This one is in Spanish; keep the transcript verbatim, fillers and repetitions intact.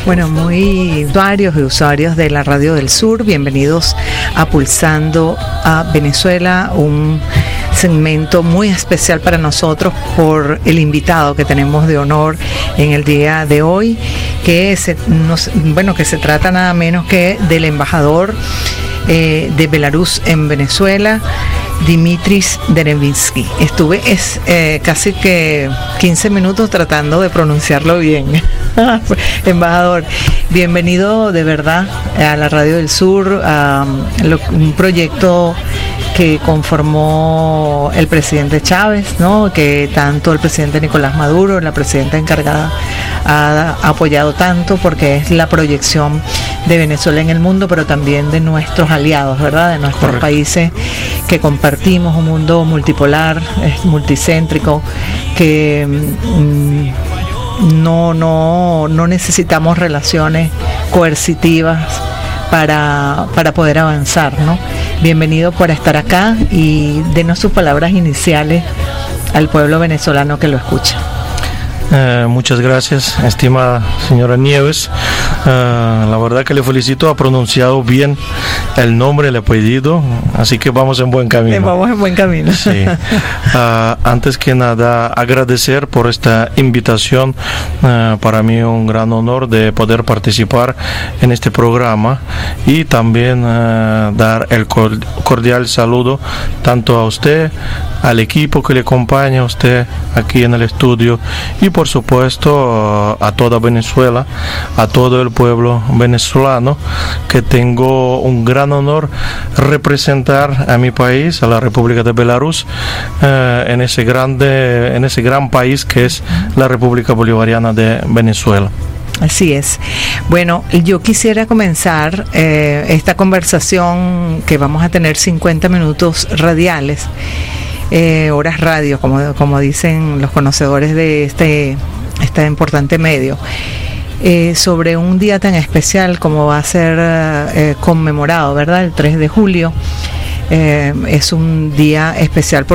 Bueno, muy usuarios y usuarios de la Radio del Sur, bienvenidos a Pulsando a Venezuela, un segmento muy especial para nosotros por el invitado que tenemos de honor en el día de hoy, que se, nos, bueno, que se trata nada menos que del embajador eh, de Belarus en Venezuela, Dimitris Derevitsky. Estuve es, eh, casi que quince minutos tratando de pronunciarlo bien. Embajador, bienvenido de verdad a la Radio del Sur, a lo, un proyecto que conformó el presidente Chávez, ¿no? Que tanto el presidente Nicolás Maduro, la presidenta encargada, ha apoyado tanto, porque es la proyección de Venezuela en el mundo, pero también de nuestros aliados, ¿verdad? De nuestros Correcto. Países que compartimos un mundo multipolar, multicéntrico, que mmm, no, no, no necesitamos relaciones coercitivas para, para poder avanzar, ¿no? Bienvenido por estar acá y denos sus palabras iniciales al pueblo venezolano que lo escucha. Eh, muchas gracias, estimada señora Nieves. Uh, la verdad que le felicito, ha pronunciado bien el nombre, el apellido, así que vamos en buen camino. Vamos en buen camino. Sí. Uh, antes que nada, agradecer por esta invitación. Uh, para mí un gran honor de poder participar en este programa y también uh, dar el cordial saludo tanto a usted, al equipo que le acompaña a usted aquí en el estudio y por supuesto a toda Venezuela, a todo el pueblo venezolano, que tengo un gran honor representar a mi país, a la República de Belarus, eh, en ese grande, en ese gran país que es la República Bolivariana de Venezuela. Así es. Bueno, yo quisiera comenzar eh, esta conversación que vamos a tener cincuenta minutos radiales. Eh, horas radio, como, como dicen los conocedores de este, este importante medio, eh, sobre un día tan especial como va a ser eh, conmemorado, ¿verdad? El tres de julio. Eh, es un día especial